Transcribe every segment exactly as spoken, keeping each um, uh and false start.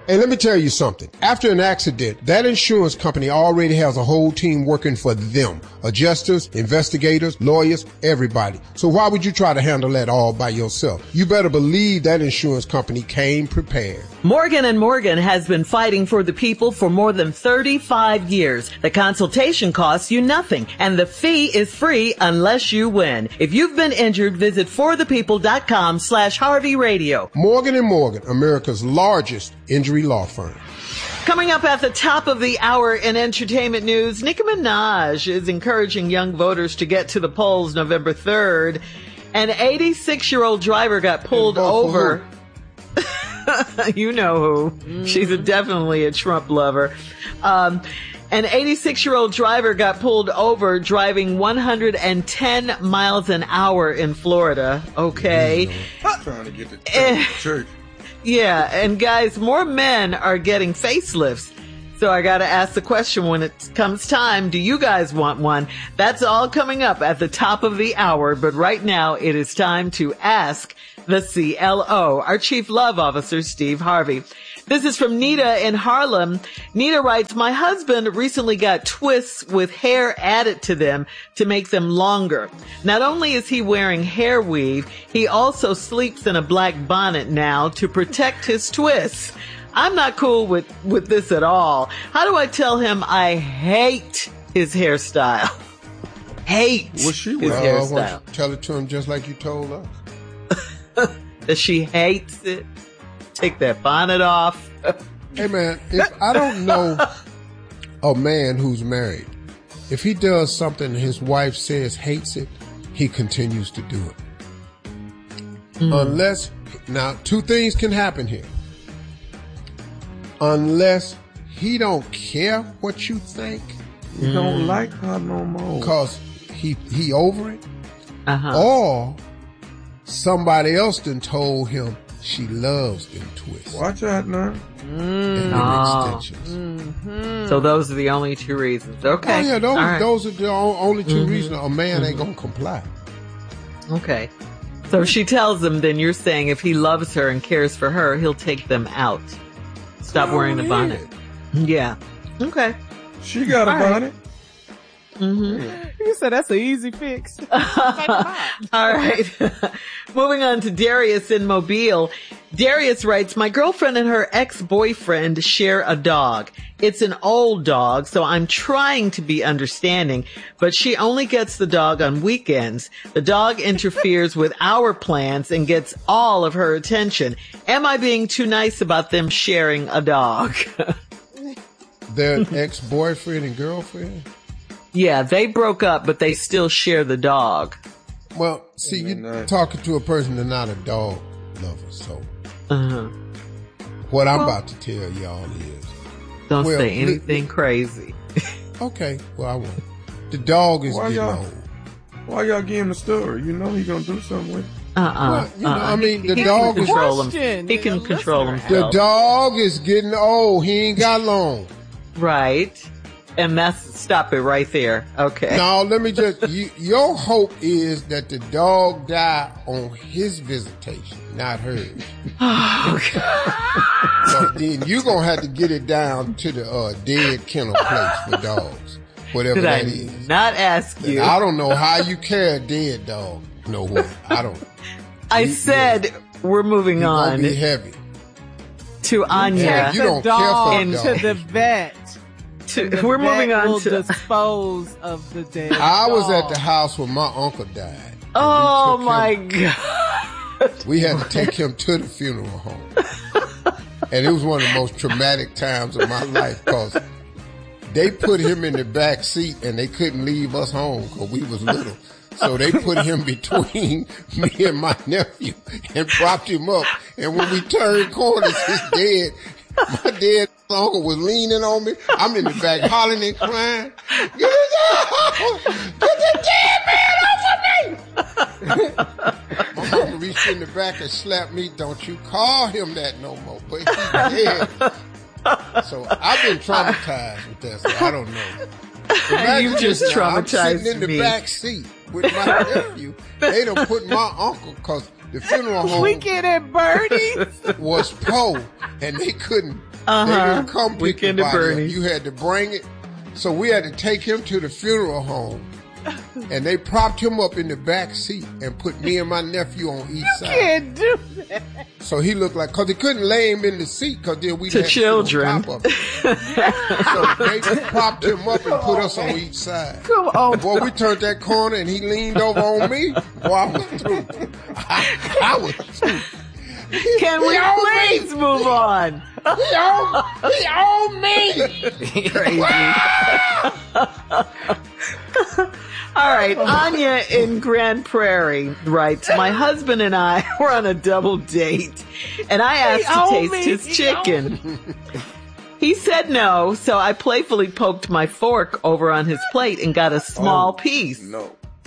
And let me tell you something. After an accident, that insurance company already has a whole team working for them. Adjusters, investigators, lawyers, everybody. So why would you try to handle that all by yourself? You better believe that insurance company came prepared. Morgan and Morgan has been fighting for the people for more than thirty-five years. The consultation costs you nothing, and the fee is free unless you win. If you've been injured, visit forthepeople.com slash Harvey Radio. Morgan and Morgan, America's largest injury law firm. Coming up at the top of the hour in entertainment news, Nicki Minaj is encouraging young voters to get to the polls November third. An eighty-six-year-old driver got pulled over. You know who. Mm-hmm. She's a, definitely a Trump lover. Um, an eighty-six-year-old driver got pulled over driving one hundred ten miles an hour in Florida. Okay. Mm-hmm. Trying to get to church. church. Yeah, and guys, more men are getting facelifts. So I gotta ask the question when it comes time, do you guys want one? That's all coming up at the top of the hour, but right now it is time to ask the C L O, our Chief Love Officer, Steve Harvey. This is from Nita in Harlem. Nita writes, my husband recently got twists with hair added to them to make them longer. Not only is he wearing hair weave, he also sleeps in a black bonnet now to protect his twists. I'm not cool with, with this at all. How do I tell him I hate his hairstyle? Hate What's she his uh, hairstyle. Tell it to him just like you told us. That she hates it. Take that bonnet off. Hey man, if I don't know a man who's married, if he does something his wife says hates it, he continues to do it. Mm. Unless, now two things can happen here. Unless he don't care what you think. You mm. don't like her no more. Because he, he over it. Uh-huh. Or somebody else done told him she loves them twists. Watch out now. Mm. And them oh. extensions. Mm-hmm. So those are the only two reasons. Okay. Oh yeah, those, right. those are the only two mm-hmm. reasons a man mm-hmm. ain't gonna comply. Okay. So if she tells him, then you're saying if he loves her and cares for her, he'll take them out. Stop oh, wearing the bonnet. Yeah. Okay. She got All a right. bonnet. Mm-hmm. You said that's an easy fix. All right. Moving on to Darius in Mobile. Darius writes, my girlfriend and her ex-boyfriend share a dog. It's an old dog, so I'm trying to be understanding, but she only gets the dog on weekends. The dog interferes with our plans and gets all of her attention. Am I being too nice about them sharing a dog? Their ex-boyfriend and girlfriend? Yeah, they broke up, but they still share the dog. Well, see, you're talking to a person that's not a dog lover, so. Uh-huh. What I'm well, about to tell y'all is. Don't well, say anything li- crazy. Okay, well, I won't. The dog is why getting y'all, old. Why y'all give him the story? You know he gonna do something with it. Uh-uh. Well, you know, uh-uh. I mean, the he dog can is. Control him. He can control himself. The dog is getting old. He ain't got long. Right. And that's, stop it right there. Okay. Now, let me just, you, your hope is that the dog die on his visitation, not hers. Oh, God. So then you're going to have to get it down to the uh, dead kennel place for dogs, whatever Did that I is. Not ask you. And I don't know how you carry a dead dog. No way. I don't. I you, said yeah, we're moving you're on. Be heavy. To Anya. Yeah, you don't care for the dog. To the vet. To, we're moving on will to dispose of the dead I dog. was at the house when my uncle died. Oh my him, God. We had to take him to the funeral home. And it was one of the most traumatic times of my life because they put him in the back seat and they couldn't leave us home because we was little. So they put him between me and my nephew and propped him up. And when we turned corners, his dead, my dead uncle was leaning on me. I'm in the back hollering and crying. Get the, get the dead man off of me! My mama reached in the back and slapped me. Don't you call him that no more. But he's dead. So I've been traumatized with that. So I don't know. Imagine you just this, traumatized I'm sitting in the me. back seat with my nephew. They done put my uncle, cause the funeral home Weekend at Bernie's was poor, and they couldn't Uh-huh. They didn't come pick Weekend the at body up. Bernie's. You had to bring it. So we had to take him to the funeral home. And they propped him up in the back seat and put me and my nephew on each side. Can't do that. So he looked like, because they couldn't lay him in the seat because then we To had children. To sit on top of him. So they propped him up and put us on each side. Come on. Boy, we turned that corner and he leaned over on me. Boy, I was through. I, I was through. Can we please move on? He owned, he owned me. Crazy. All right, Anya in Grand Prairie writes, my husband and I were on a double date, and I asked to owned taste me. his He chicken. He said no, so I playfully poked my fork over on his plate and got a small Oh, piece. No.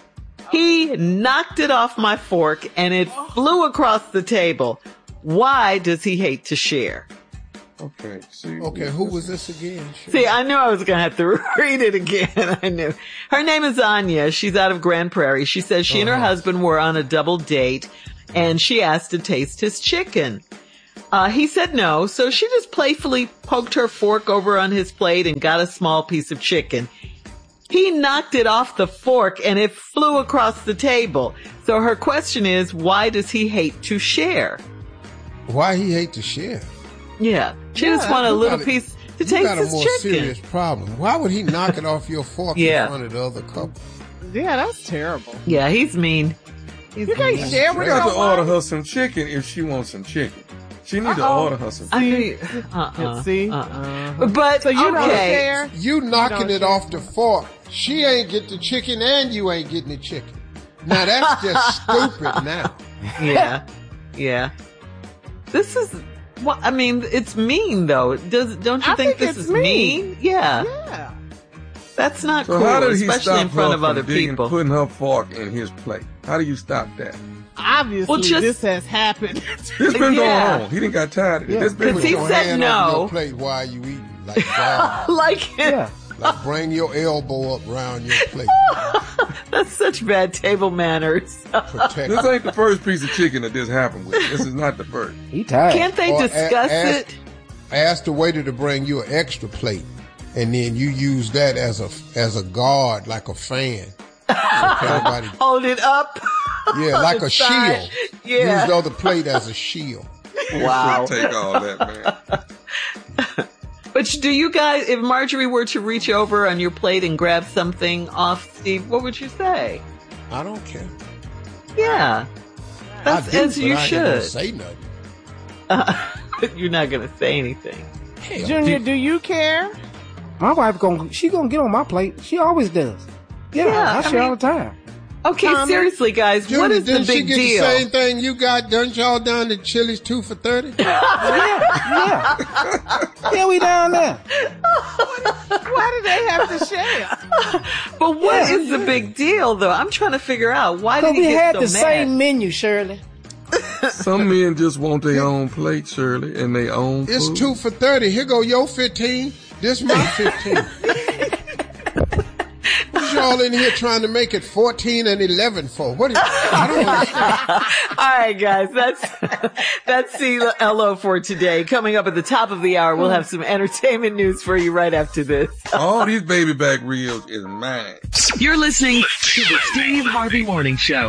He knocked it off my fork, and it flew across the table. Why does he hate to share? Okay. See, Okay, who was this again? Sure. See, I knew I was going to have to read it again. I knew. Her name is Anya. She's out of Grand Prairie. She says she and her husband were on a double date, and she asked to taste his chicken. Uh, he said no, so she just playfully poked her fork over on his plate and got a small piece of chicken. He knocked it off the fork, and it flew across the table. So her question is, why does he hate to share? Why he hate to share? Yeah. She just want a You little got a- piece to You taste got a his more chicken. serious problem. Why would he knock it off your fork Yeah. in front of the other couple? Yeah, that's terrible. Yeah, he's mean. He's You can't mean. share We with got to nobody. order her some chicken if she wants some chicken. She need to Uh-oh. order her some. I mean, uh-uh, See? uh-uh. But So you don't okay. share? You knocking don't it share. off the fork. She ain't get the chicken and you ain't getting the chicken. Now that's just stupid now. Yeah, yeah. This is what I mean. It's mean though. Does don't you I think, think this it's is mean? mean. Yeah, Yeah. that's not So cool, how did he especially stop in front her of from other digging, people. putting her fork in his plate? How do you stop that? Obviously, Well, just- this has happened. This been Yeah. going on. He didn't got tired of it. Yeah. This been Because Put he your said hand on no. your plate while you eating. Like God. like Yeah. Like bring your elbow up around your plate. that's such bad table manners. Protect This ain't the first piece of chicken that this happened with. This is not the first. He tired. Can't they Or a- discuss ask- it? Ask the waiter to bring you an extra plate, and then you use that as a as a guard, like a fan. So if anybody- Hold it up. yeah, like the a side. shield. Yeah. Use the other plate as a shield. Wow. Take all that, man. But do you guys, if Marjorie were to reach over on your plate and grab something off Steve, what would you say? I don't care. Yeah. That's I do, as but you I ain't gonna should. say nothing. You're not going to say anything. Hell, Junior, do you care? My wife gonna she gonna get on my plate. She always does. Yeah, Yeah, I I share mean- all the time. Okay, Tommy? seriously, guys, Junior, what is the didn't she big get deal? the same thing you got? Done y'all down to Chili's two for thirty? Yeah, yeah. Yeah, we down there. Why do they have to share? But what Yeah. is the big deal, though? I'm trying to figure out. Why did Cause he we get had so the mad? same menu, Shirley. Some men just want their own plate, Shirley, and their own It's food. two for thirty. Here go your fifteen. This my fifteen. What y'all in here trying to make it fourteen and eleven for? What? Is, I don't understand. All right, guys, that's that's C L O for today. Coming up at the top of the hour, we'll have some entertainment news for you right after this. All these baby back reels is mine. You're listening to the Steve Harvey Morning Show.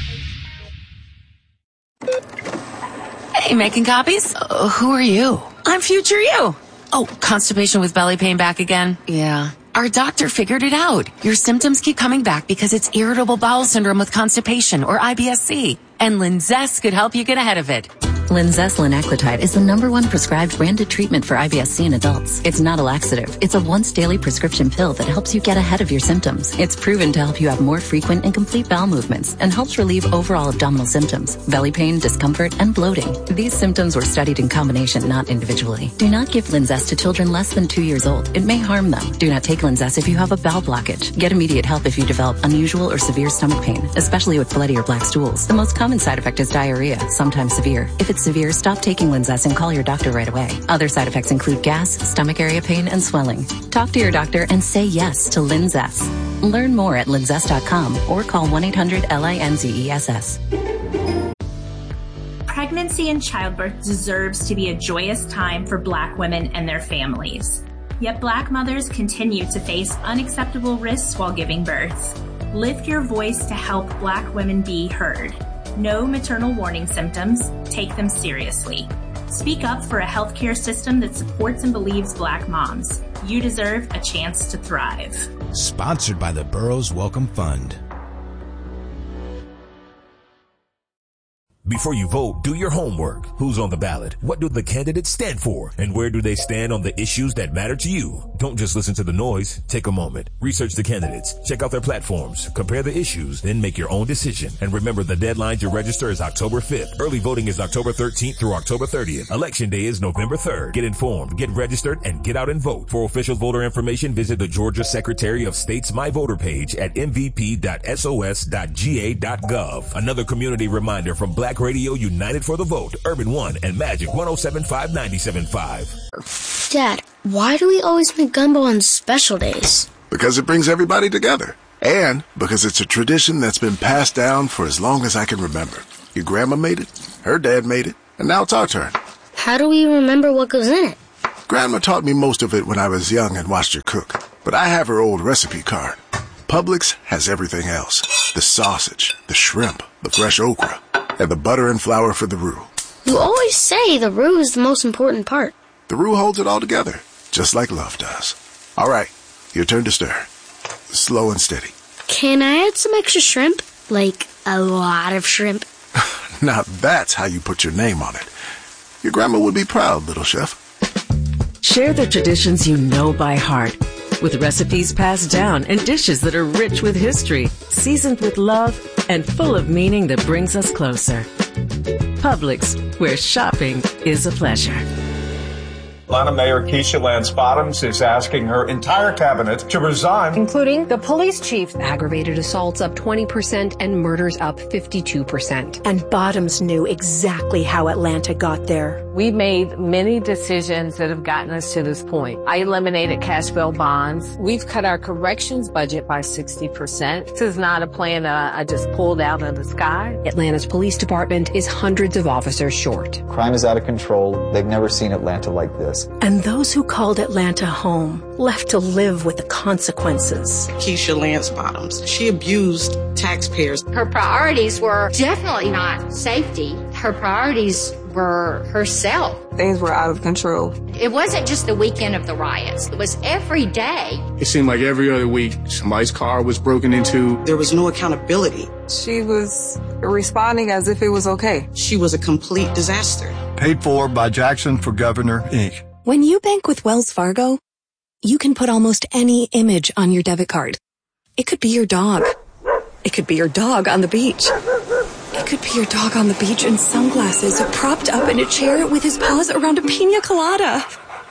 Hey, making copies? Uh, who are you? I'm future you. Oh, constipation with belly pain back again? Yeah. Our doctor figured it out. Your symptoms keep coming back because it's irritable bowel syndrome with constipation, or I B S C. And Linzess could help you get ahead of it. Linzess linaclotide is the number one prescribed branded treatment for I B S C in adults. It's not a laxative. It's a once daily prescription pill that helps you get ahead of your symptoms. It's proven to help you have more frequent and complete bowel movements and helps relieve overall abdominal symptoms, belly pain, discomfort, and bloating. These symptoms were studied in combination, not individually. Do not give Linzess to children less than two years old. It may harm them. Do not take Linzess if you have a bowel blockage. Get immediate help if you develop unusual or severe stomach pain, especially with bloody or black stools. The most common side effect is diarrhea, sometimes severe. If it's severe, stop taking Linzess and call your doctor right away. Other side effects include gas, stomach area pain, and swelling. Talk to your doctor and say yes to Linzess. Learn more at linzess dot com or call one eight hundred L I N Z E S S. Pregnancy and childbirth deserves to be a joyous time for Black women and their families. Yet Black mothers continue to face unacceptable risks while giving birth. Lift your voice to help Black women be heard. Know maternal warning symptoms. Take them seriously. Speak up for a healthcare system that supports and believes Black moms. You deserve a chance to thrive. Sponsored by the Burroughs Welcome Fund. Before you vote, do your homework. Who's on the ballot? What do the candidates stand for? And where do they stand on the issues that matter to you? Don't just listen to the noise. Take a moment. Research the candidates. Check out their platforms. Compare the issues. Then make your own decision. And remember, the deadline to register is October fifth. Early voting is October thirteenth through October thirtieth. Election day is November third. Get informed, get registered, and get out and vote. For official voter information, visit the Georgia Secretary of State's My Voter page at m v p dot s o s dot g a dot gov. Another community reminder from Black Radio United for the Vote, Urban One, and Magic one oh seven point five, ninety-seven point five. Dad, why do we always make gumbo on special days? Because it brings everybody together. And because it's a tradition that's been passed down for as long as I can remember. Your grandma made it, her dad made it, and now it's our turn. How do we remember what goes in it? Grandma taught me most of it when I was young and watched her cook. But I have her old recipe card. Publix has everything else. The sausage, the shrimp, the fresh okra, and the butter and flour for the roux. You always say the roux is the most important part. The roux holds it all together, just like love does. All right, your turn to stir. Slow and steady. Can I add some extra shrimp? Like a lot of shrimp? Now that's how you put your name on it. Your grandma would be proud, little chef. Share the traditions you know by heart, with recipes passed down and dishes that are rich with history, seasoned with love, and full of meaning that brings us closer. Publix, where shopping is a pleasure. Atlanta Mayor Keisha Lance Bottoms is asking her entire cabinet to resign. Including the police chief. Aggravated assaults up twenty percent and murders up fifty-two percent. And Bottoms knew exactly how Atlanta got there. We made many decisions that have gotten us to this point. I eliminated cash bail bonds. We've cut our corrections budget by sixty percent. This is not a plan that I just pulled out of the sky. Atlanta's police department is hundreds of officers short. Crime is out of control. They've never seen Atlanta like this. And those who called Atlanta home left to live with the consequences. Keisha Lance Bottoms, she abused taxpayers. Her priorities were definitely not safety. Her priorities were herself. Things were out of control. It wasn't just the weekend of the riots. It was every day. It seemed like every other week, somebody's car was broken into. There was no accountability. She was responding as if it was okay. She was a complete disaster. Paid for by Jackson for Governor, Incorporated. When you bank with Wells Fargo, you can put almost any image on your debit card. It could be your dog. It could be your dog on the beach. It could be your dog on the beach in sunglasses, propped up in a chair with his paws around a pina colada.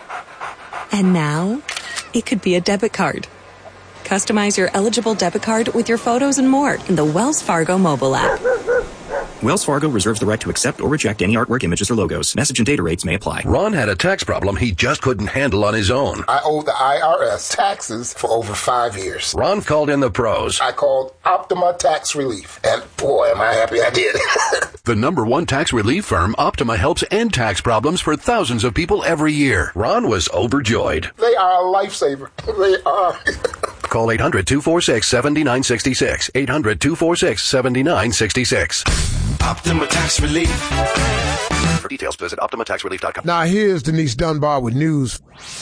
And now, it could be a debit card. Customize your eligible debit card with your photos and more in the Wells Fargo mobile app. Wells Fargo reserves the right to accept or reject any artwork, images, or logos. Message and data rates may apply. Ron had a tax problem he just couldn't handle on his own. I owe the I R S taxes for over five years. Ron called in the pros. I called Optima Tax Relief, and boy, am I happy I did. The number one tax relief firm, Optima, helps end tax problems for thousands of people every year. Ron was overjoyed. They are a lifesaver. They are. Call eight hundred, two four six, seven nine six six. eight hundred, two four six, seven nine six six. Optima Tax Relief. For details, visit optima tax relief dot com. Now here's Denise Dunbar with news.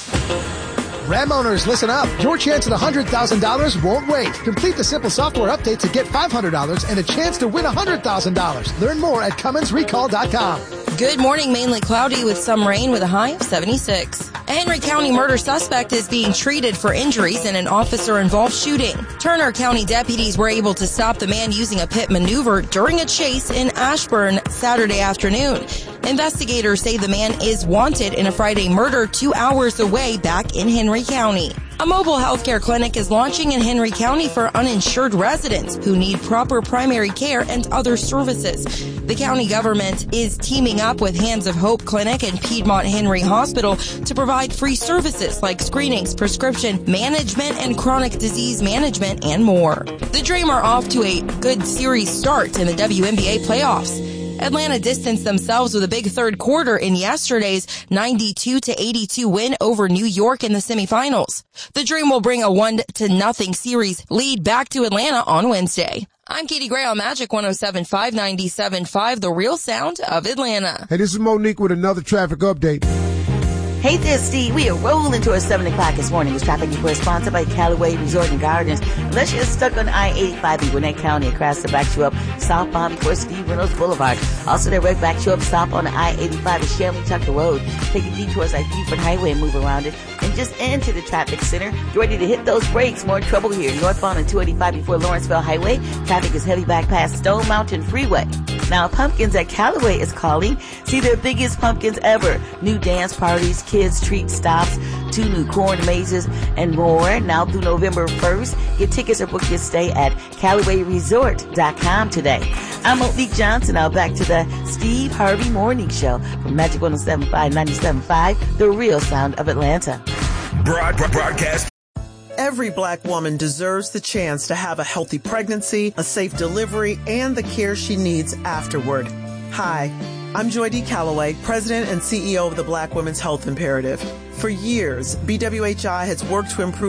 Ram owners, listen up. Your chance at one hundred thousand dollars won't wait. Complete the simple software update to get five hundred dollars and a chance to win one hundred thousand dollars. Learn more at Cummins Recall dot com. Good morning. Mainly cloudy with some rain with a high of seventy-six. A Henry County murder suspect is being treated for injuries in an officer-involved shooting. Turner County deputies were able to stop the man using a pit maneuver during a chase in Ashburn Saturday afternoon. Investigators say the man is wanted in a Friday murder two hours away back in Henry County. A mobile healthcare clinic is launching in Henry County for uninsured residents who need proper primary care and other services. The county government is teaming up with Hands of Hope Clinic and Piedmont Henry Hospital to provide free services like screenings, prescription management, and chronic disease management, and more. The Dream are off to a good series start in the W N B A playoffs. Atlanta distanced themselves with a big third quarter in yesterday's ninety-two to eighty-two win over New York in the semifinals. The Dream will bring a one to nothing series lead back to Atlanta on Wednesday. I'm Katie Gray on Magic one oh seven point five, ninety-seven point five, the real sound of Atlanta. Hey, this is Monique with another traffic update. Hey there, Steve. We are rolling towards seven o'clock this morning. This traffic report sponsored by Callaway Resort and Gardens. Unless you're stuck on I eighty-five in Gwinnett County, across the back you up southbound before Steve Reynolds Boulevard. Also, they right back you up south on the I eighty-five at Shanley Tucker Road. Take a detour like Beaufort Highway and move around it. And just into the traffic center. Get ready to hit those brakes. More trouble here. Northbound on two eighty-five before Lawrenceville Highway. Traffic is heavy back past Stone Mountain Freeway. Now, Pumpkins at Callaway is calling. See their biggest pumpkins ever. New dance parties, kids treat stops, two new corn mazes, and more. Now through November first. Get tickets or book your stay at Callaway Resort dot com today. I'm Monique Johnson. Now back to the Steve Harvey Morning Show from Magic one oh seven point five, ninety-seven point five, the real sound of Atlanta. Broad, broadcast. Every black woman deserves the chance to have a healthy pregnancy, a safe delivery, and the care she needs afterward. Hi, I'm Joy D. Calloway, President and C E O of the Black Women's Health Imperative. For years, B W H I has worked to improve